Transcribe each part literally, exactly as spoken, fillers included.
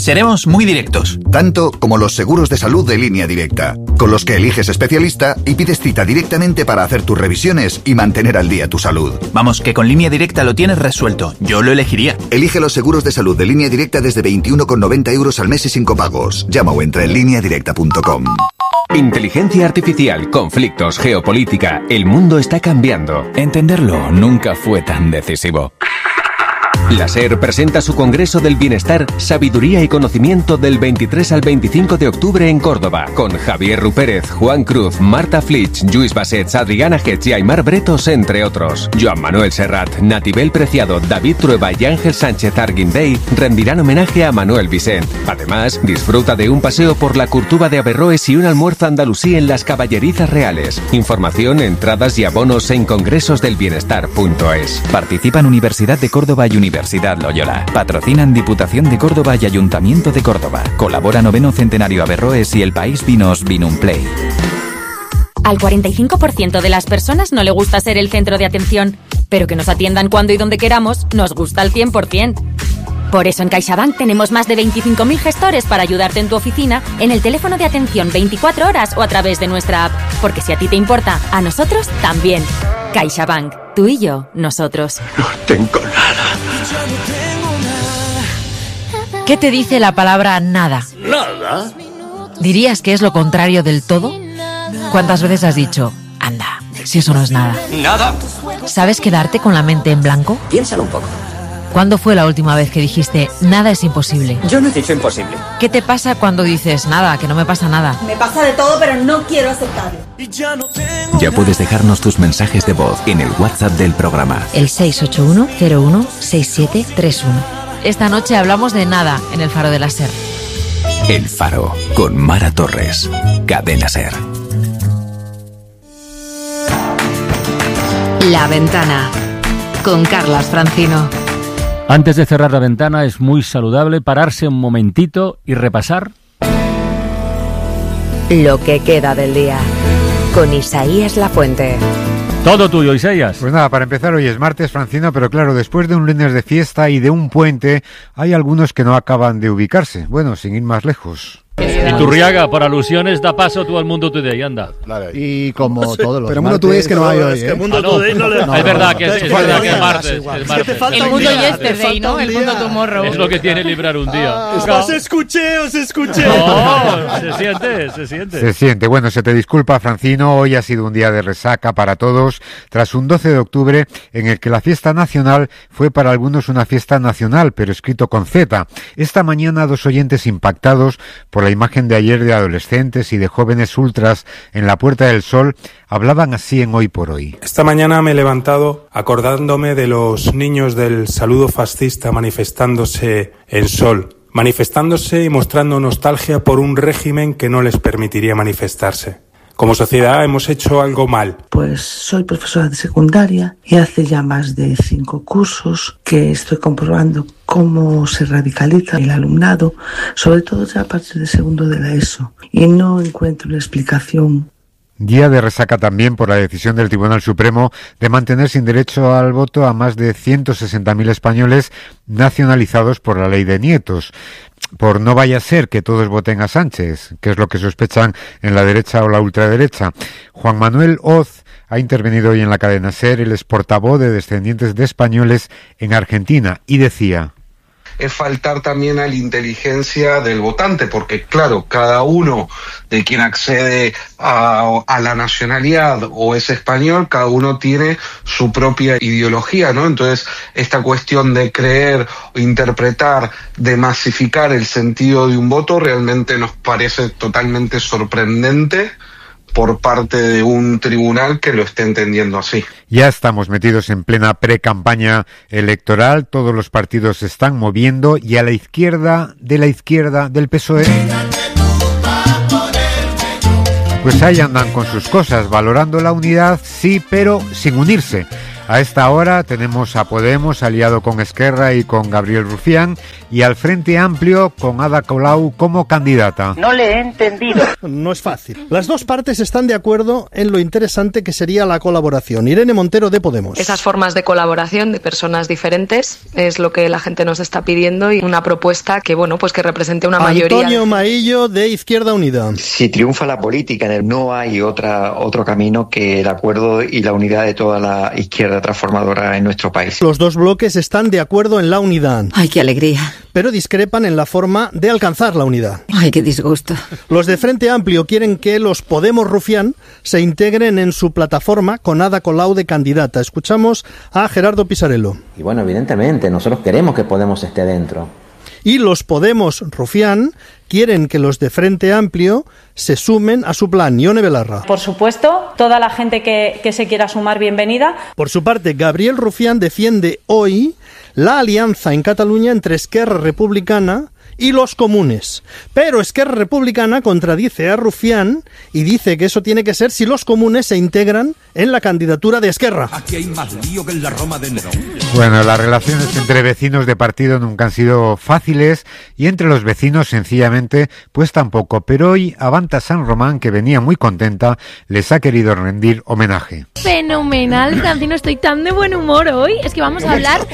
Seremos muy directos. Tanto como los seguros de salud de Línea Directa, con los que eliges especialista y pides cita directamente para hacer tus revisiones y mantener al día tu salud. Vamos, que con Línea Directa lo tienes resuelto. Yo lo elegiría. Elige los seguros de salud de Línea Directa desde veintiuno con noventa euros al mes y sin copagos. Llama o entra en línea directa punto com. Inteligencia artificial, conflictos, geopolítica. El mundo está cambiando. Entenderlo nunca fue tan decisivo. La SER presenta su Congreso del Bienestar, Sabiduría y Conocimiento del veintitrés al veinticinco de octubre en Córdoba, con Javier Rupérez, Juan Cruz, Marta Flitsch, Lluís Bassets, Adriana Getz y Aymar Bretos, entre otros. Joan Manuel Serrat, Natibel Preciado, David Trueba y Ángel Sánchez Arguindey rendirán homenaje a Manuel Vicent. Además, disfruta de un paseo por la Curtuba de Averroes y un almuerzo andalusí en las Caballerizas Reales. Información, entradas y abonos en congresosdelbienestar punto es. Participan Universidad de Córdoba y Universidad Loyola. Patrocinan Diputación de Córdoba y Ayuntamiento de Córdoba. Colabora Noveno Centenario Averroes y El País Vinos Vinumplay. Al cuarenta y cinco por ciento de las personas no le gusta ser el centro de atención, pero que nos atiendan cuando y donde queramos nos gusta al cien por ciento. Por eso en CaixaBank tenemos más de veinticinco mil gestores para ayudarte en tu oficina, en el teléfono de atención veinticuatro horas o a través de nuestra app. Porque si a ti te importa, a nosotros también. CaixaBank. Tú y yo, nosotros. No tengo nada. ¿Qué te dice la palabra nada? ¿Nada? ¿Dirías que es lo contrario del todo? ¿Cuántas veces has dicho, anda, si eso no es nada? Nada. ¿Sabes quedarte con la mente en blanco? Piénsalo un poco. ¿Cuándo fue la última vez que dijiste, nada es imposible? Yo no he dicho imposible. ¿Qué te pasa cuando dices, nada, que no me pasa nada? Me pasa de todo, pero no quiero aceptarlo. Ya puedes dejarnos tus mensajes de voz en el WhatsApp del programa. El seis ocho uno cero uno seis siete tres uno. Esta noche hablamos de nada en el Faro de la SER. El Faro, con Mara Torres. Cadena SER. La Ventana, con Carlas Francino. Antes de cerrar la ventana es muy saludable pararse un momentito y repasar lo que queda del día, con Isaías Lafuente. Todo tuyo, Isaías. Pues nada, para empezar, hoy es martes, Francino, pero claro, después de un lunes de fiesta y de un puente, hay algunos que no acaban de ubicarse. Bueno, sin ir más lejos. Iturriaga, por alusiones, da paso tú al Mundo Today, anda. Y como todos los Pero Mundo Today es que no hay hoy, ¿eh? Mundo Today no le... No, es verdad que es, es, verdad que es martes. Es martes. El Mundo Yesterday, ¿no? El Mundo Tomorrow. Es lo que tiene librar un día. Ah, os escuché, os escuché. No, se siente, se siente. Se siente. Bueno, se te disculpa, Francino, hoy ha sido un día de resaca para todos, tras un doce de octubre en el que la fiesta nacional fue para algunos una fiesta nacional, pero escrito con Z. Esta mañana dos oyentes impactados por la imagen de ayer de adolescentes y de jóvenes ultras en la Puerta del Sol hablaban así en Hoy por Hoy. Esta mañana me he levantado acordándome de los niños del saludo fascista manifestándose en Sol, manifestándose y mostrando nostalgia por un régimen que no les permitiría manifestarse. Como sociedad hemos hecho algo mal. Pues soy profesora de secundaria y hace ya más de cinco cursos que estoy comprobando cómo se radicaliza el alumnado, sobre todo ya a partir de segundo de la ESO, y no encuentro una explicación. Día de resaca también por la decisión del Tribunal Supremo de mantener sin derecho al voto a más de ciento sesenta mil españoles nacionalizados por la ley de nietos. Por no vaya a ser que todos voten a Sánchez, que es lo que sospechan en la derecha o la ultraderecha. Juan Manuel Hoz ha intervenido hoy en la cadena SER, el ex portavoz de descendientes de españoles en Argentina, y decía: es faltar también a la inteligencia del votante, porque claro, cada uno de quien accede a, a la nacionalidad o es español, cada uno tiene su propia ideología, ¿no? Entonces, esta cuestión de creer, interpretar, de masificar el sentido de un voto realmente nos parece totalmente sorprendente por parte de un tribunal que lo esté entendiendo así. Ya estamos metidos en plena pre-campaña electoral, todos los partidos se están moviendo y a la izquierda de la izquierda del P S O E, pues ahí andan con sus cosas, valorando la unidad, sí, pero sin unirse. A esta hora tenemos a Podemos aliado con Esquerra y con Gabriel Rufián, y al Frente Amplio con Ada Colau como candidata. No le he entendido. No es fácil. Las dos partes están de acuerdo en lo interesante que sería la colaboración. Irene Montero, de Podemos. Esas formas de colaboración de personas diferentes es lo que la gente nos está pidiendo, y una propuesta que, bueno, pues que represente una mayoría. Antonio Maillo, de Izquierda Unida. Si triunfa la política, no hay otra, otro camino que el acuerdo y la unidad de toda la izquierda transformadora en nuestro país. Los dos bloques están de acuerdo en la unidad. ¡Ay, qué alegría! Pero discrepan en la forma de alcanzar la unidad. ¡Ay, qué disgusto! Los de Frente Amplio quieren que los Podemos Rufián se integren en su plataforma con Ada Colau de candidata. Escuchamos a Gerardo Pisarello. Y bueno, evidentemente, nosotros queremos que Podemos esté dentro. Y los Podemos Rufián quieren que los de Frente Amplio se sumen a su plan. Ione Belarra. Por supuesto, toda la gente que, que se quiera sumar, bienvenida. Por su parte, Gabriel Rufián defiende hoy la alianza en Cataluña entre Esquerra Republicana y los comunes. Pero Esquerra Republicana contradice a Rufián y dice que eso tiene que ser si los comunes se integran en la candidatura de Esquerra. Aquí hay más lío que en la Roma de Nerón. Bueno, las relaciones entre vecinos de partido nunca han sido fáciles, y entre los vecinos sencillamente pues tampoco, pero hoy Avanta San Román, que venía muy contenta, les ha querido rendir homenaje. Fenomenal, Francino, estoy tan de buen humor hoy. Es que vamos a hablar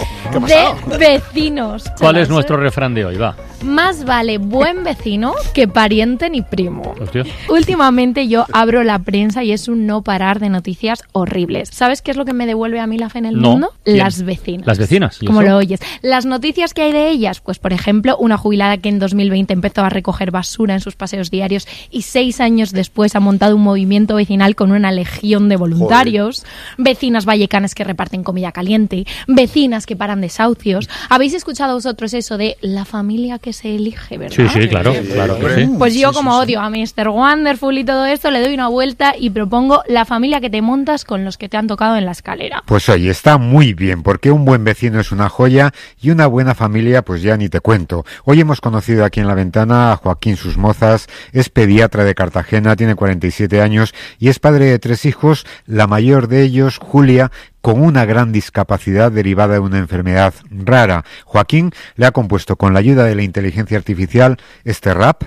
de vecinos. ¿Cuál es nuestro refrán de hoy? Va. Más vale buen vecino que pariente ni primo. Hostia. Últimamente yo abro la prensa y es un no parar de noticias horribles. ¿Sabes qué es lo que me devuelve a mí la fe en el no. mundo? ¿Quién? Las vecinas. ¿Las vecinas? Como eso? lo oyes. Las noticias que hay de ellas, pues por ejemplo, una jubilada que en dos mil veinte empezó a recoger basura en sus paseos diarios y seis años después ha montado un movimiento vecinal con una legión de voluntarios. Joder. Vecinas vallecanas que reparten comida caliente. Vecinas que paran desahucios. ¿Habéis escuchado vosotros eso de la familia que se elige, verdad? Sí, sí, claro, claro que sí. Pues yo, sí, como sí, odio sí. a mister Wonderful y todo esto, le doy una vuelta y propongo la familia que te montas con los que te han tocado en la escalera. Pues oye, está muy bien, porque un buen vecino es una joya y una buena familia pues ya ni te cuento. Hoy hemos conocido aquí en La Ventana a Joaquín Susmozas, es pediatra de Cartagena, tiene cuarenta y siete años y es padre de tres hijos, la mayor de ellos, Julia, con una gran discapacidad derivada de una enfermedad rara. Joaquín le ha compuesto con la ayuda de la inteligencia artificial este rap.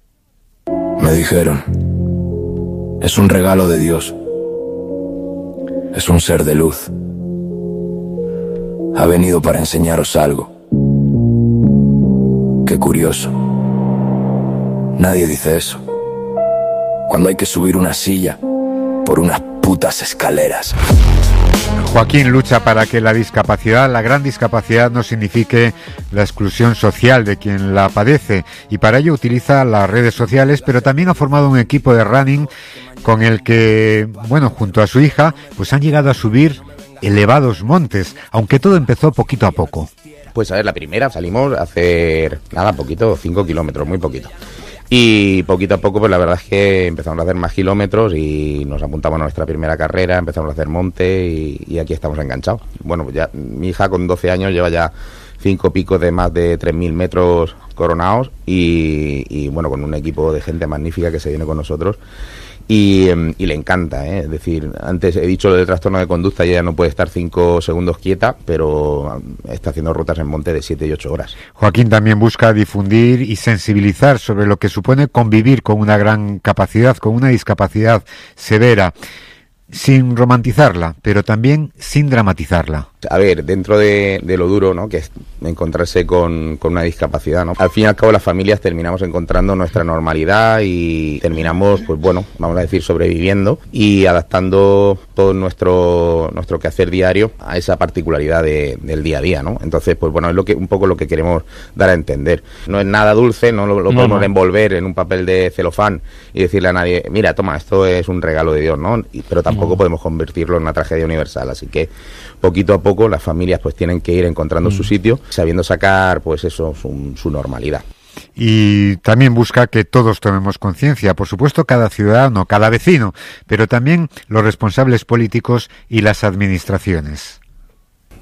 Me dijeron, es un regalo de Dios, es un ser de luz, ha venido para enseñaros algo. Qué curioso, nadie dice eso, cuando hay que subir una silla por unas putas escaleras. Joaquín lucha para que la discapacidad, la gran discapacidad, no signifique la exclusión social de quien la padece, y para ello utiliza las redes sociales, pero también ha formado un equipo de running con el que, bueno, junto a su hija, pues han llegado a subir elevados montes, aunque todo empezó poquito a poco. Pues a ver, la primera salimos a hacer, nada, poquito, cinco kilómetros, muy poquito. Y poquito a poco, pues la verdad es que empezamos a hacer más kilómetros y nos apuntamos a nuestra primera carrera, empezamos a hacer monte y, y aquí estamos enganchados. Bueno, pues ya mi hija con doce años lleva ya cinco picos de más de tres mil metros coronados y, y bueno, con un equipo de gente magnífica que se viene con nosotros. Y, y le encanta, ¿eh? Es decir, antes he dicho lo del trastorno de conducta y ella no puede estar cinco segundos quieta, pero está haciendo rutas en monte de siete y ocho horas. Joaquín también busca difundir y sensibilizar sobre lo que supone convivir con una gran capacidad, con una discapacidad severa, sin romantizarla, pero también sin dramatizarla. A ver, dentro de, de lo duro, ¿no?, que es encontrarse con, con una discapacidad, ¿no?, al fin y al cabo las familias terminamos encontrando nuestra normalidad y terminamos, pues bueno, vamos a decir, sobreviviendo y adaptando todo nuestro nuestro quehacer diario a esa particularidad de, del día a día, ¿no? Entonces, pues bueno, es lo que un poco lo que queremos dar a entender. No es nada dulce, no lo, lo no, podemos no. envolver en un papel de celofán y decirle a nadie, mira, toma, esto es un regalo de Dios, ¿no? Y, pero tampoco no. podemos convertirlo en una tragedia universal, así que poquito a poco las familias pues tienen que ir encontrando mm. su sitio, sabiendo sacar pues eso, su, su normalidad. Y también busca que todos tomemos conciencia, por supuesto cada ciudadano, cada vecino, pero también los responsables políticos y las administraciones.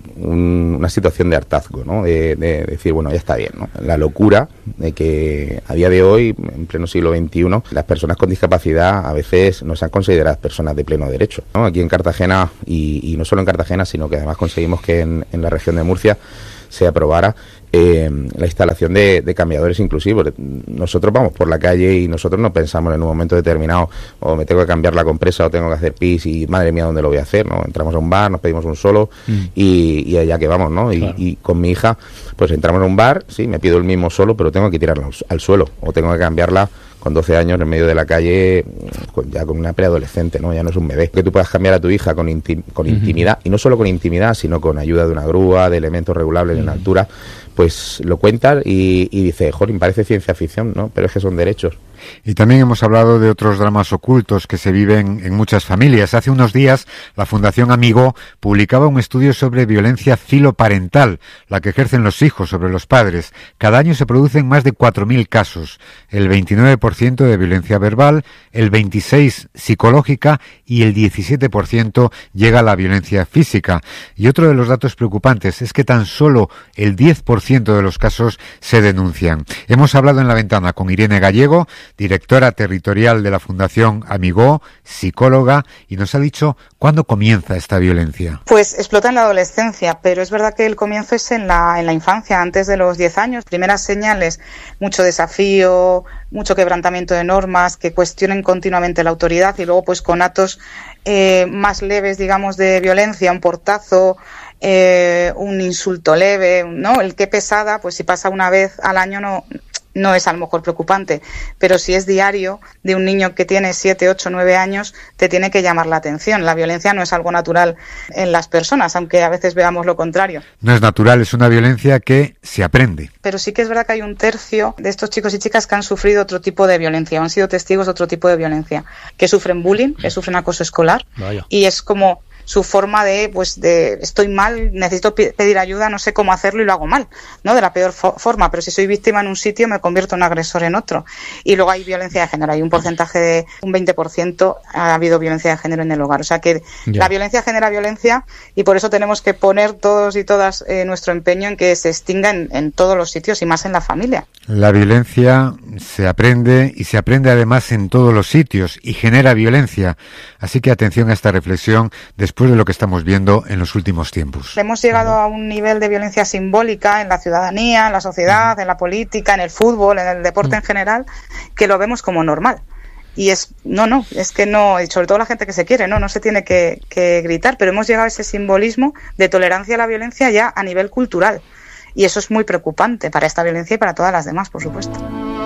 un, una situación de hartazgo, ¿no? De, de decir, bueno, ya está bien, ¿no? La locura de que a día de hoy, en pleno siglo veintiuno, las personas con discapacidad a veces no sean consideradas personas de pleno derecho, ¿no? Aquí en Cartagena, y, y no solo en Cartagena, sino que además conseguimos que en, en la región de Murcia se aprobara eh, la instalación de, de cambiadores inclusivos. Nosotros vamos por la calle y nosotros no pensamos en un momento determinado, o me tengo que cambiar la compresa o tengo que hacer pis y madre mía, ¿dónde lo voy a hacer? ¿No? Entramos a un bar, nos pedimos un solo mm. y, y allá que vamos, ¿no? Y, claro. y con mi hija, pues entramos a un bar, sí, me pido el mismo solo, pero tengo que tirarla al, al suelo, o tengo que cambiarla con doce años en medio de la calle, ya con una preadolescente, ¿no? Ya no es un bebé. Que tú puedas cambiar a tu hija con, intim- con uh-huh. intimidad, y no solo con intimidad, sino con ayuda de una grúa, de elementos regulables uh-huh. en altura, pues lo cuentas y, y dices, joder, parece ciencia ficción, ¿no? Pero es que son derechos. Y también hemos hablado de otros dramas ocultos que se viven en muchas familias. Hace unos días, la Fundación Amigó publicaba un estudio sobre violencia filoparental, la que ejercen los hijos sobre los padres. Cada año se producen más de cuatro mil casos, el veintinueve por ciento de violencia verbal, el veintiséis por ciento psicológica y el diecisiete por ciento llega a la violencia física. Y otro de los datos preocupantes es que tan solo el diez por ciento de los casos se denuncian. Hemos hablado en La Ventana con Irene Gallego, directora territorial de la Fundación Amigó, psicóloga, y nos ha dicho cuándo comienza esta violencia. Pues explota en la adolescencia, pero es verdad que el comienzo es en la, en la infancia, antes de los diez años. Primeras señales, mucho desafío, mucho quebrantamiento de normas, que cuestionen continuamente la autoridad, y luego pues con actos eh, más leves, digamos, de violencia, un portazo, eh, un insulto leve, ¿no? El qué pesada, pues si pasa una vez al año no... no es a lo mejor preocupante, pero si es diario de un niño que tiene siete, ocho, nueve años, te tiene que llamar la atención. La violencia no es algo natural en las personas, aunque a veces veamos lo contrario. No es natural, es una violencia que se aprende. Pero sí que es verdad que hay un tercio de estos chicos y chicas que han sufrido otro tipo de violencia, o han sido testigos de otro tipo de violencia, que sufren bullying, que sufren acoso escolar. Vaya. Y es como su forma de, pues, de estoy mal, necesito p- pedir ayuda, no sé cómo hacerlo y lo hago mal, ¿no? De la peor fo- forma, pero si soy víctima en un sitio me convierto en agresor en otro. Y luego hay violencia de género, hay un porcentaje de un veinte por ciento ha habido violencia de género en el hogar. O sea que ya. La violencia genera violencia, y por eso tenemos que poner todos y todas eh, nuestro empeño en que se extinga en, en todos los sitios y más en la familia. La violencia se aprende, y se aprende además en todos los sitios, y genera violencia. Así que atención a esta reflexión después de lo que estamos viendo en los últimos tiempos. Hemos llegado a un nivel de violencia simbólica en la ciudadanía, en la sociedad, en la política, en el fútbol, en el deporte en general, que lo vemos como normal. Y es, no, no, es que no, y sobre todo la gente que se quiere, no, no se tiene que, que gritar, pero hemos llegado a ese simbolismo de tolerancia a la violencia ya a nivel cultural. Y eso es muy preocupante para esta violencia y para todas las demás, por supuesto.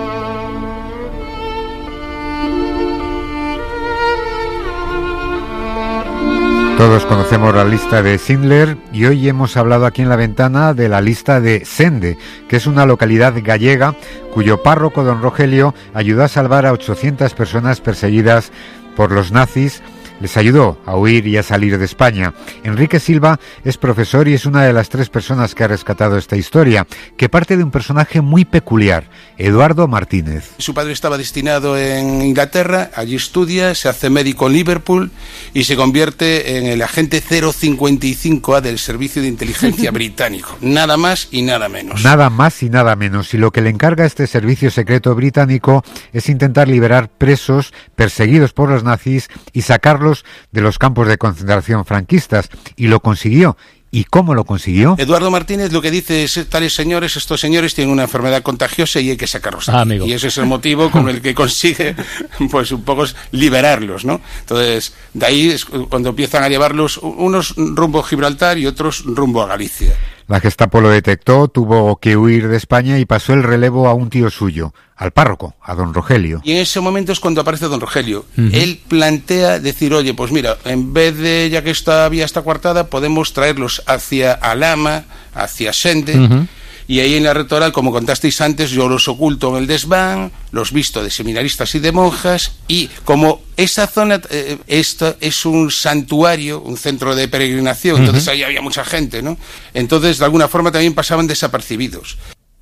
Todos conocemos la lista de Schindler, y hoy hemos hablado aquí en La Ventana de la lista de Sende, que es una localidad gallega cuyo párroco, don Rogelio, ayudó a salvar a ochocientas personas perseguidas por los nazis. Les ayudó a huir y a salir de España. Enrique Silva es profesor y es una de las tres personas que ha rescatado esta historia, que parte de un personaje muy peculiar, Eduardo Martínez. Su padre estaba destinado en Inglaterra, allí estudia, se hace médico en Liverpool y se convierte en el agente cero cincuenta y cinco A del Servicio de Inteligencia británico. Nada más y nada menos. Nada más y nada menos. Y lo que le encarga a este servicio secreto británico es intentar liberar presos perseguidos por los nazis y sacarlos de los campos de concentración franquistas, y lo consiguió. ¿Y cómo lo consiguió? Eduardo Martínez lo que dice es, tales señores, estos señores tienen una enfermedad contagiosa y hay que sacarlos. Ah, amigo. Y ese es el motivo con el que consigue, pues un poco liberarlos, ¿no? Entonces, de ahí es cuando empiezan a llevarlos unos rumbo a Gibraltar y otros rumbo a Galicia. La Gestapo lo detectó, tuvo que huir de España y pasó el relevo a un tío suyo, al párroco, a don Rogelio. Y en ese momento es cuando aparece don Rogelio. Uh-huh. Él plantea decir, oye, pues mira, en vez de, ya que esta vía está coartada, podemos traerlos hacia Alhama, hacia Sende, uh-huh. Y ahí en la rectoral, como contasteis antes, yo los oculto en el desván, los visto de seminaristas y de monjas, y como esa zona, eh, esto es un santuario, un centro de peregrinación, uh-huh. Entonces ahí había mucha gente, ¿no? Entonces, de alguna forma también pasaban desapercibidos.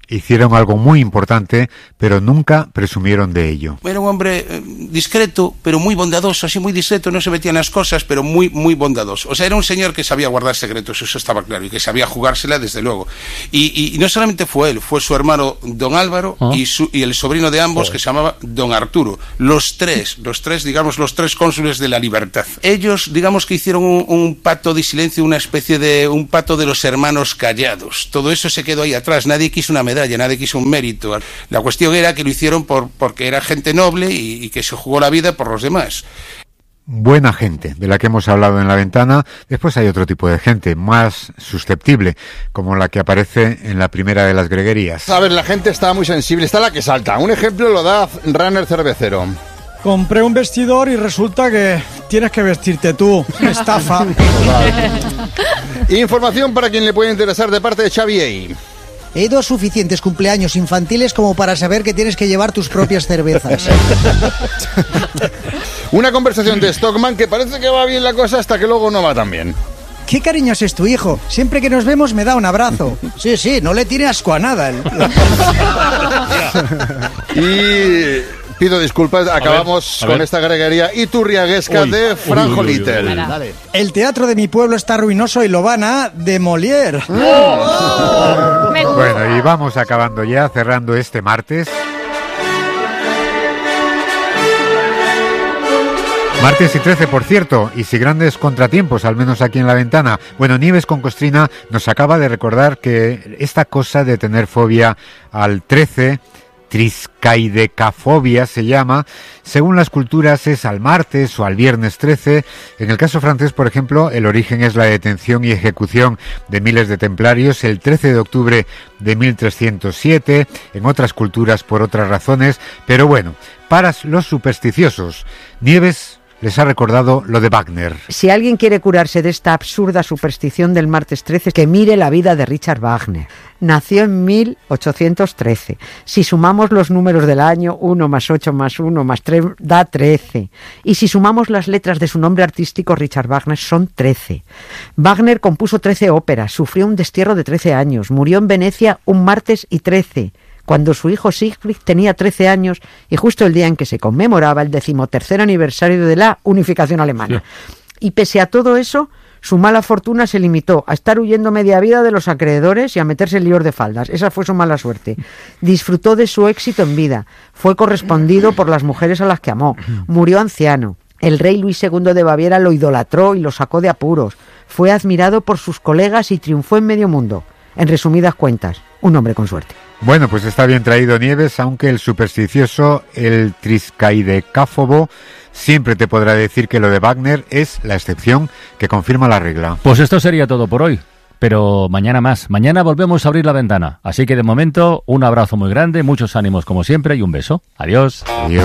Hicieron algo muy importante, pero nunca presumieron de ello. Era un hombre eh, discreto, pero muy bondadoso, así muy discreto, no se metía en las cosas, pero muy, muy bondadoso. O sea, era un señor que sabía guardar secretos, eso estaba claro, y que sabía jugársela desde luego. Y, y, y no solamente fue él, fue su hermano don Álvaro ¿Ah? y, su, y el sobrino de ambos, oh. que se llamaba don Arturo. Los tres, los tres, digamos, los tres cónsules de la libertad. Ellos, digamos que hicieron un, un pacto de silencio, una especie de, un pacto de los hermanos callados. Todo eso se quedó ahí atrás, nadie quiso una medalla. Nadie quiso un mérito. La cuestión era que lo hicieron por, porque era gente noble y, y que se jugó la vida por los demás. Buena gente, de la que hemos hablado en La Ventana. Después hay otro tipo de gente, más susceptible, como la que aparece en la primera de las greguerías. A ver, la gente está muy sensible, está la que salta. Un ejemplo lo da Runner Cervecero. Compré un vestidor y resulta que tienes que vestirte tú. Estafa. Información para quien le puede interesar de parte de Xavier. He ido a suficientes cumpleaños infantiles como para saber que tienes que llevar tus propias cervezas. Una conversación de Stockman que parece que va bien la cosa hasta que luego no va tan bien. Qué cariñoso es tu hijo. Siempre que nos vemos me da un abrazo. Sí, sí, no le tiene asco a nada. Y pido disculpas, acabamos a ver, a ver. con esta greguería iturriaguesca uy, de Franjo uy, uy, Little. Uy, uy, uy. El teatro de mi pueblo está ruinoso y lo van a demoler. Oh. Bueno, y vamos acabando ya, cerrando este martes. Martes y trece, por cierto, y si grandes contratiempos, al menos aquí en La Ventana. Bueno, Nieves con Costrina nos acaba de recordar que esta cosa de tener fobia al trece... triscaidecafobia se llama, según las culturas es al martes o al viernes trece. En el caso francés, por ejemplo, el origen es la detención y ejecución de miles de templarios el trece de octubre de mil trescientos siete, en otras culturas por otras razones, pero bueno, para los supersticiosos, Nieves les ha recordado lo de Wagner. Si alguien quiere curarse de esta absurda superstición del martes trece, que mire la vida de Richard Wagner. Nació en mil ochocientos trece. Si sumamos los números del año, uno más ocho más uno más tres da trece. Y si sumamos las letras de su nombre artístico, Richard Wagner, son trece. Wagner compuso trece óperas, sufrió un destierro de trece años, murió en Venecia un martes y trece, cuando su hijo Siegfried tenía trece años y justo el día en que se conmemoraba el decimotercer aniversario de la unificación alemana. Sí. Y pese a todo eso, su mala fortuna se limitó a estar huyendo media vida de los acreedores y a meterse en líos de faldas. Esa fue su mala suerte. Disfrutó de su éxito en vida. Fue correspondido por las mujeres a las que amó. Murió anciano. El rey Luis segundo de Baviera lo idolatró y lo sacó de apuros. Fue admirado por sus colegas y triunfó en medio mundo. En resumidas cuentas, un hombre con suerte. Bueno, pues está bien traído, Nieves, aunque el supersticioso, el triscaidecáfobo, siempre te podrá decir que lo de Wagner es la excepción que confirma la regla. Pues esto sería todo por hoy, pero mañana más. Mañana volvemos a abrir la ventana. Así que de momento, un abrazo muy grande, muchos ánimos como siempre y un beso. Adiós. Adiós.